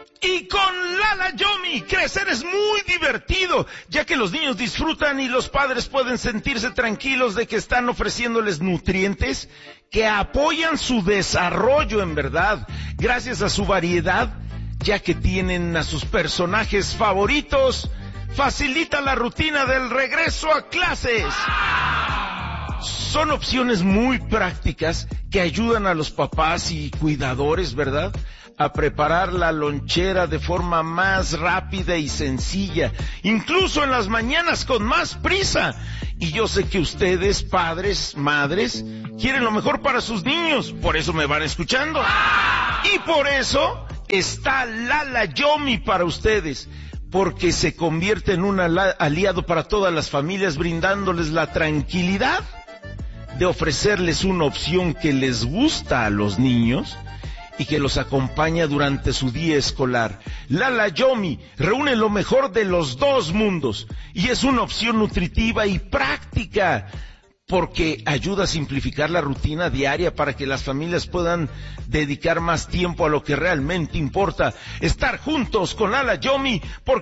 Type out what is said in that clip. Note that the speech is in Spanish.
Y con Lala Yomi, crecer es muy divertido, ya que los niños disfrutan y los padres pueden sentirse tranquilos de que están ofreciéndoles nutrientes que apoyan su desarrollo en verdad, gracias a su variedad, ya que tienen a sus personajes favoritos. Facilita la rutina del regreso a clases. Son opciones muy prácticas que ayudan a los papás y cuidadores, ¿verdad?, a preparar la lonchera de forma más rápida y sencilla, incluso en las mañanas con más prisa. Y yo sé que ustedes, padres, madres, quieren lo mejor para sus niños, por eso me van escuchando. Y por eso está Lala Yomi para ustedes, porque se convierte en un aliado para todas las familias, brindándoles la tranquilidad de ofrecerles una opción que les gusta a los niños y que los acompaña durante su día escolar. Lala Yomi reúne lo mejor de los dos mundos y es una opción nutritiva y práctica porque ayuda a simplificar la rutina diaria para que las familias puedan dedicar más tiempo a lo que realmente importa, estar juntos con Lala Yomi, porque